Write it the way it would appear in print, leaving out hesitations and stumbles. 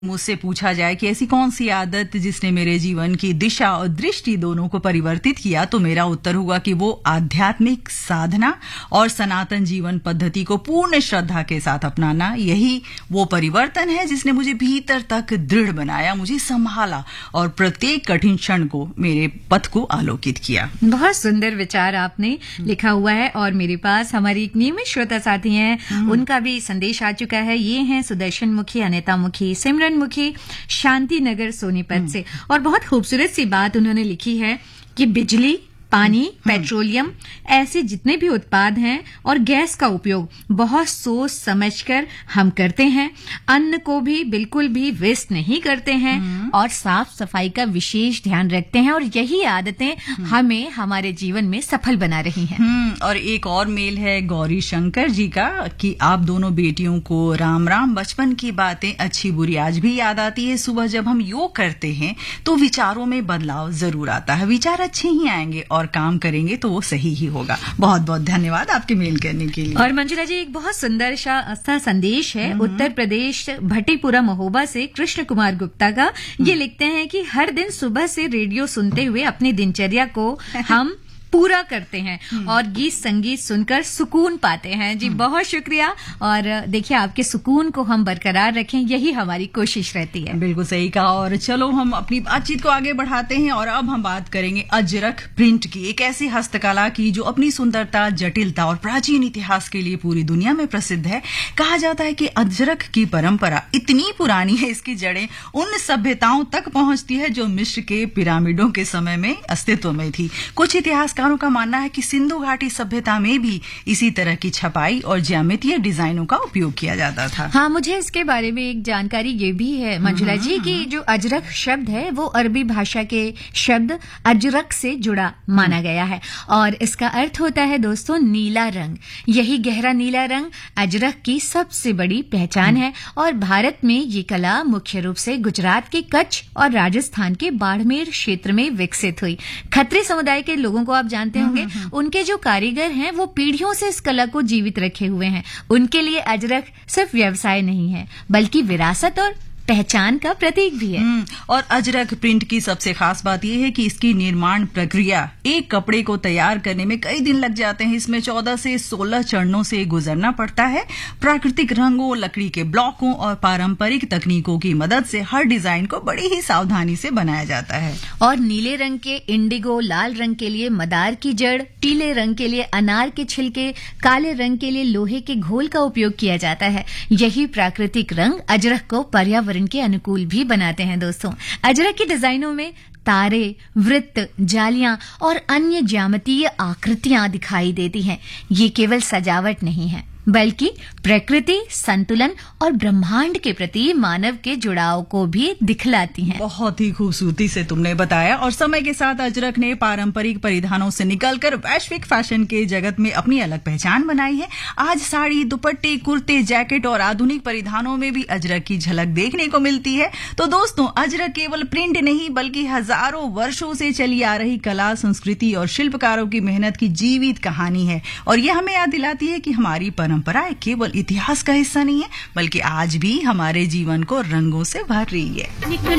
मुझसे पूछा जाए कि ऐसी कौन सी आदत जिसने मेरे जीवन की दिशा और दृष्टि दोनों को परिवर्तित किया, तो मेरा उत्तर होगा कि वो आध्यात्मिक साधना और सनातन जीवन पद्धति को पूर्ण श्रद्धा के साथ अपनाना। यही वो परिवर्तन है जिसने मुझे भीतर तक दृढ़ बनाया, मुझे संभाला और प्रत्येक कठिन क्षण को मेरे पथ को आलोकित किया। बहुत सुंदर विचार आपने लिखा हुआ है और मेरे पास हमारी एक नियमित श्रोता साथी हैं, उनका भी संदेश आ चुका है। ये हैं सुदर्शन मुखी, अनिता मुखी, सिमरन मुखी, शांति नगर सोनीपत से। और बहुत खूबसूरत सी बात उन्होंने लिखी है कि बिजली, पानी, पेट्रोलियम ऐसे जितने भी उत्पाद हैं और गैस का उपयोग बहुत सोच समझकर हम करते हैं। अन्न को भी बिल्कुल भी वेस्ट नहीं करते हैं और साफ सफाई का विशेष ध्यान रखते हैं और यही आदतें हमें हमारे जीवन में सफल बना रही हैं। और एक और मेल है गौरी शंकर जी का कि आप दोनों बेटियों को राम राम। बचपन की बातें अच्छी बुरी आज भी याद आती है। सुबह जब हम योग करते हैं तो विचारों में बदलाव जरूर आता है। विचार अच्छे ही आएंगे और काम करेंगे तो वो सही ही होगा। बहुत बहुत धन्यवाद आपके मेल करने के लिए। और मंजुला जी, एक बहुत सुंदर सा संदेश है उत्तर प्रदेश भट्टीपुरा महोबा से कृष्ण कुमार गुप्ता का। ये लिखते हैं कि हर दिन सुबह से रेडियो सुनते हुए अपनी दिनचर्या को हम पूरा करते हैं और गीत संगीत सुनकर सुकून पाते हैं। जी बहुत शुक्रिया। और देखिए, आपके सुकून को हम बरकरार रखें, यही हमारी कोशिश रहती है। बिल्कुल सही कहा। और चलो हम अपनी बातचीत को आगे बढ़ाते हैं और अब हम बात करेंगे अजरक प्रिंट की, एक ऐसी हस्तकला की जो अपनी सुंदरता, जटिलता और प्राचीन इतिहास के लिए पूरी दुनिया में प्रसिद्ध है। कहा जाता है कि अजरक की परंपरा इतनी पुरानी है, इसकी जड़ें उन सभ्यताओं तक पहुंचती है जो मिस्र के पिरामिडों के समय में अस्तित्व में थी। कुछ इतिहास का मानना है कि सिंधु घाटी सभ्यता में भी इसी तरह की छपाई और ज्यामितीय डिजाइनों का उपयोग किया जाता था। हाँ, मुझे इसके बारे में एक जानकारी ये भी है मंजुला जी कि जो अजरक शब्द है वो अरबी भाषा के शब्द अजरक से जुड़ा माना गया है और इसका अर्थ होता है दोस्तों नीला रंग। यही गहरा नीला रंग अजरक की सबसे बड़ी पहचान है और भारत में ये कला मुख्य रूप से गुजरात के कच्छ और राजस्थान के बाड़मेर क्षेत्र में विकसित हुई। खत्री समुदाय के लोगों को आप जानते होंगे, उनके जो कारीगर हैं वो पीढ़ियों से इस कला को जीवित रखे हुए हैं। उनके लिए अजरक सिर्फ व्यवसाय नहीं है बल्कि विरासत और पहचान का प्रतीक भी है। और अजरक प्रिंट की सबसे खास बात यह है कि इसकी निर्माण प्रक्रिया, एक कपड़े को तैयार करने में कई दिन लग जाते हैं। इसमें 14 से 16 चरणों से गुजरना पड़ता है। प्राकृतिक रंगों, लकड़ी के ब्लॉकों और पारंपरिक तकनीकों की मदद से हर डिजाइन को बड़ी ही सावधानी से बनाया जाता है। और नीले रंग के इंडिगो, लाल रंग के लिए मदार की जड़, पीले रंग के लिए अनार के छिलके, काले रंग के लिए लोहे के घोल का उपयोग किया जाता है। यही प्राकृतिक रंग अजरक को पर्यावरण के अनुकूल भी बनाते हैं। दोस्तों, अजरक की डिजाइनों में तारे, वृत्त, जालियां और अन्य ज्यामितीय आकृतियां दिखाई देती हैं। ये केवल सजावट नहीं है बल्कि प्रकृति, संतुलन और ब्रह्मांड के प्रति मानव के जुड़ाव को भी दिखलाती हैं। बहुत ही खूबसूरती से तुमने बताया। और समय के साथ अजरक ने पारंपरिक परिधानों से निकलकर वैश्विक फैशन के जगत में अपनी अलग पहचान बनाई है। आज साड़ी, दुपट्टे, कुर्ते, जैकेट और आधुनिक परिधानों में भी अजरक की झलक देखने को मिलती है। तो दोस्तों, अजरक केवल प्रिंट नहीं बल्कि हजारों वर्षों से चली आ रही कला, संस्कृति और शिल्पकारों की मेहनत की जीवित कहानी है। और यह हमें याद दिलाती है कि हमारी परंपरा केवल इतिहास का हिस्सा नहीं है बल्कि आज भी हमारे जीवन को रंगों से भर रही है।